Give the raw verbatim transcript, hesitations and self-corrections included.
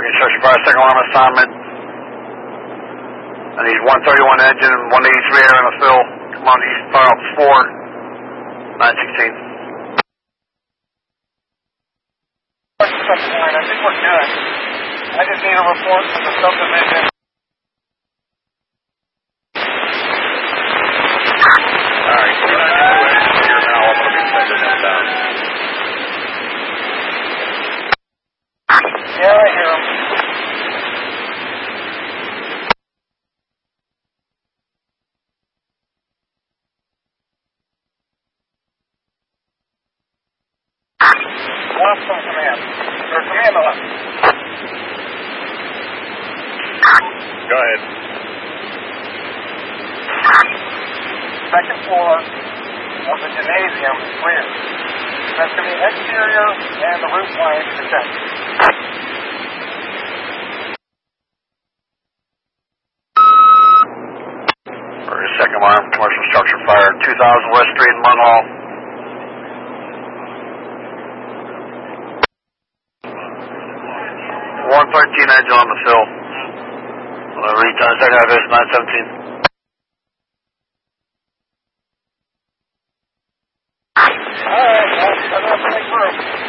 Construction Fire, second alarm assignment. I need one thirty-one engine and one eighty-three air in the fill. Come on, East Fire Ops four, nine sixteen. I think we're good. I just need a report from the subdivision. Alright, two ninety-two engine here now. I'm going to be sending him down. Yeah, I hear him. Left from command. Or command the left. Go ahead. Second floor of the gymnasium is clear. That's going to be exterior and the roof line to check. First, second alarm, commercial structure fire, two thousand West Street in Mount Hall. one thirteen engine on the fill. Uh, read time, second half is nine seventeen. Alright, I'm going to have to make room.